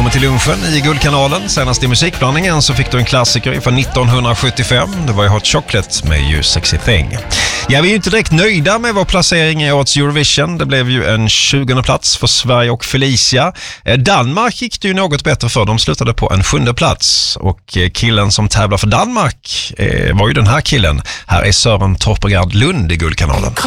Välkommen till lunchen i Guldkanalen. Senast i musikblandningen så fick du en klassiker från 1975. Det var ju Hot Chocolate med You Sexy Thing. Ja, vi är ju inte direkt nöjda med vår placering i årets Eurovision. Det blev ju en 20:e plats för Sverige och Felicia. Danmark gick det ju något bättre för. De slutade på en 7:e plats. Och killen som tävlar för Danmark var ju den här killen. Här är Sören Torpegard Lund i Guldkanalen.